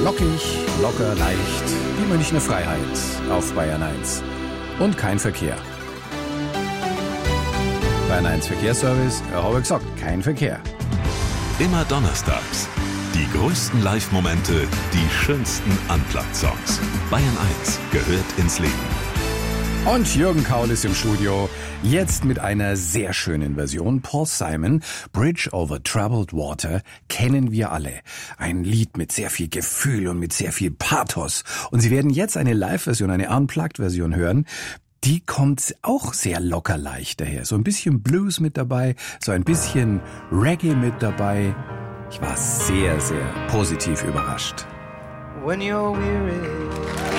Lockig, locker, leicht, die Münchner Freiheit auf Bayern 1. Und kein Verkehr. Bayern 1 Verkehrsservice, habe ich gesagt, kein Verkehr. Immer donnerstags. Die größten Live-Momente, die schönsten Unplugged-Songs. Bayern 1 gehört ins Leben. Und Jürgen Kaul ist im Studio, jetzt mit einer sehr schönen Version. Paul Simon, Bridge over Troubled Water, kennen wir alle. Ein Lied mit sehr viel Gefühl und mit sehr viel Pathos. Und Sie werden jetzt eine Live-Version, eine Unplugged-Version hören. Die kommt auch sehr locker leicht daher. So ein bisschen Blues mit dabei, so ein bisschen Reggae mit dabei. Ich war sehr, sehr positiv überrascht. When you're weary